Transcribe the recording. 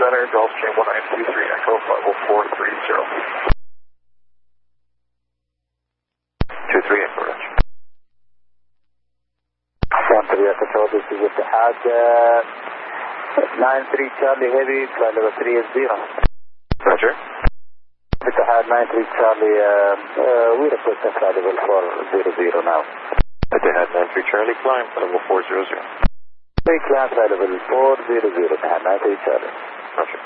Center, Gulfstream 1923 Echo, level 430. 23 Echo, Roger. 13 Echo, Control, this is Etihad 93 Charlie Heavy, flight level 380. Roger. Etihad 93 Charlie, we request a flight level 400 now. Etihad 93 Charlie, climb level 400. We climb flight level 400, Etihad 93 Charlie. Roger.